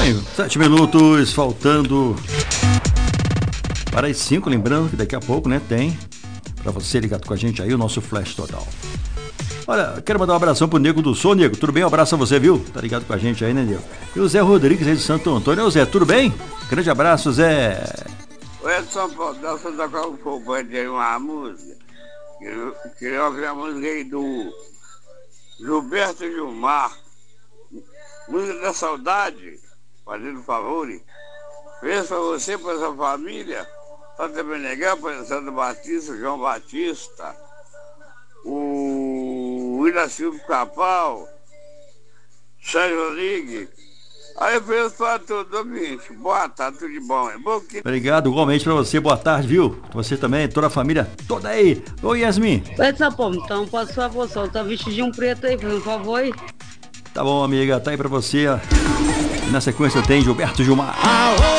bem, 7 minutos faltando para as 5, lembrando que daqui a pouco, né, tem para você ligado com a gente aí o nosso Flash Total. Olha, quero mandar um abração pro Nego do Som. Nego, tudo bem? Um abraço a você, viu? Tá ligado com a gente aí, né, Nego? E o Zé Rodrigues aí de Santo Antônio. Ô Zé, tudo bem? Grande abraço, Zé. O Edson Posso tocar um pouco de uma música. Queria ouvir a música aí do Gilberto Gilmar. Música da saudade, fazendo favor. Fez pra você, pra sua família. Santa Beneguel, para Santo Batista, João Batista. O William Silva Capal. Sérgio Rodrigues. Aí eu penso para todo ouvinte. Boa tarde, tudo de bom. É bom que... Obrigado, igualmente pra você. Boa tarde, viu? Você também, toda a família toda aí. Oi, Yasmin. Oi, Sapão, então posso favor, solta vestidinho preto aí, por favor aí. Tá bom, amiga, tá aí pra você. Na sequência tem Gilberto Gilmar.